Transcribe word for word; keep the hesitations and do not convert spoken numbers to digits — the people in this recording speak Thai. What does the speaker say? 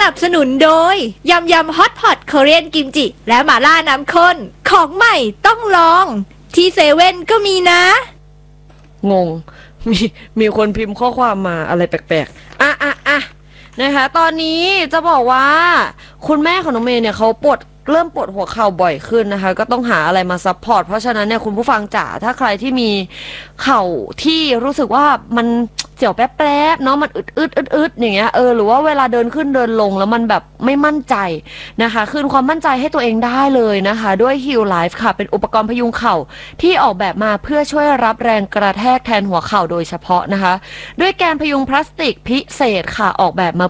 นับสนุนโดยยำยำฮอตพอตคอเรียนกิมจิและหม่าล่าน้ำข้นของใหม่ต้องลองที่เซเว่นก็มีนะงงมีมีคนพิมพ์ข้อความมาอะไรแปลกๆอ่ะอ่ะอ่ะนะคะตอนนี้จะบอกว่าคุณแม่ของน้องเมย์เนี่ยเขาปวดเริ่มปวดหัวเข่าบ่อยขึ้นนะคะก็ต้องหาอะไรมาซัพพอร์ตเพราะฉะนั้นเนี่ยคุณผู้ฟังจ๋าถ้าใครที่มีเข่าที่รู้สึกว่ามันเสียวแป๊บๆเนาะมันอึดอึดอึดอึดอย่างเงี้ยเออหรือว่าเวลาเดินขึ้นเดินลงแล้วมันแบบไม่มั่นใจนะคะคืนความมั่นใจให้ตัวเองได้เลยนะคะด้วย Heal Life ค่ะเป็นอุปกรณ์พยุงเข่าที่ออกแบบมาเพื่อช่วยรับแรงกระแทกแทนหัวเข่าโดยเฉพาะนะคะด้วยแกนพยุงพลาสติกพิเศษค่ะออกแบบมา